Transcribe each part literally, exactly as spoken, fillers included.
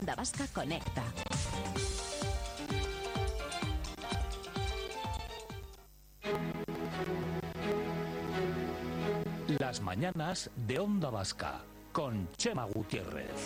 Onda Vasca conecta. Las mañanas de Onda Vasca con Chema Gutiérrez.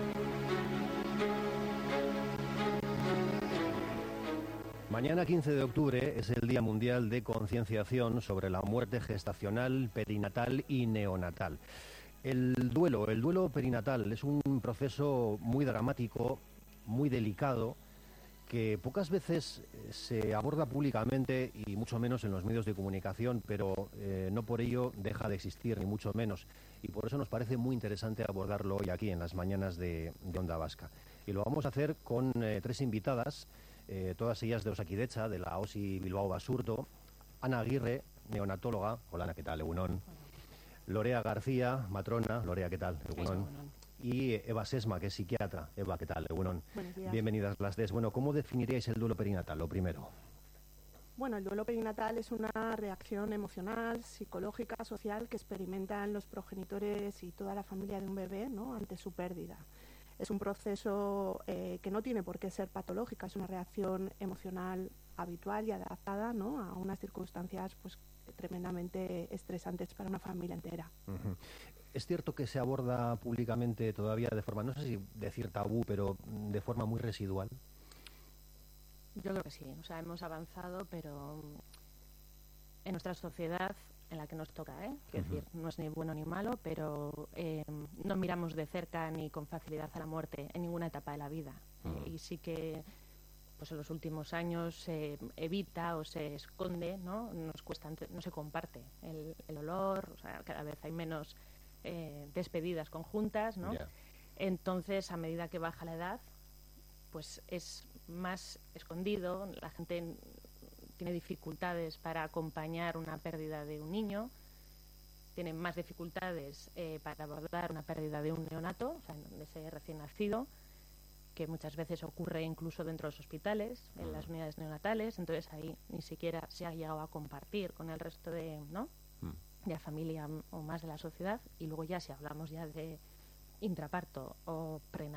Mañana quince de octubre es el Día Mundial de Concienciación sobre la muerte gestacional, perinatal y neonatal. El duelo, el duelo perinatal es un proceso muy dramático, muy delicado, que pocas veces se aborda públicamente y mucho menos en los medios de comunicación, pero eh, no por ello deja de existir, ni mucho menos. Y por eso nos parece muy interesante abordarlo hoy aquí en las mañanas de, de Onda Vasca. Y lo vamos a hacer con eh, tres invitadas, eh, todas ellas de Osakidecha, de la O S I Bilbao Basurto. Ana Aguirre, neonatóloga. Hola, Ana, ¿qué tal? Egunon. Lorea García, matrona. Lorea, ¿qué tal? Egunon. Y Eva Sesma, que es psiquiatra. Eva, ¿qué tal? Egunon. Bienvenidas las tres. Bueno, ¿cómo definiríais el duelo perinatal? Lo primero. Bueno, el duelo perinatal es una reacción emocional, psicológica, social que experimentan los progenitores y toda la familia de un bebé, ¿no?, ante su pérdida. Es un proceso eh, que no tiene por qué ser patológica, es una reacción emocional habitual y adaptada, ¿no?, a unas circunstancias pues tremendamente estresantes para una familia entera. Uh-huh. Es cierto que se aborda públicamente todavía de forma, no sé si decir tabú, pero de forma muy residual. Yo creo que sí, o sea, hemos avanzado, pero en nuestra sociedad en la que nos toca, ¿eh? Quiero uh-huh. decir, no es ni bueno ni malo, pero eh, no miramos de cerca ni con facilidad a la muerte en ninguna etapa de la vida. Uh-huh. Eh, y sí que pues en los últimos años se evita o se esconde, ¿no? Nos cuesta, no se comparte el, el olor, o sea, cada vez hay menos eh, despedidas conjuntas, ¿no? Yeah. Entonces, a medida que baja la edad, pues es más escondido, la gente tiene dificultades para acompañar una pérdida de un niño, tiene más dificultades eh, para abordar una pérdida de un neonato, o sea, de ese recién nacido, que muchas veces ocurre incluso dentro de los hospitales, en las unidades neonatales, entonces ahí ni siquiera se ha llegado a compartir con el resto de, ¿no?, de la familia o más de la sociedad, y luego ya si hablamos ya de intraparto o prenatal,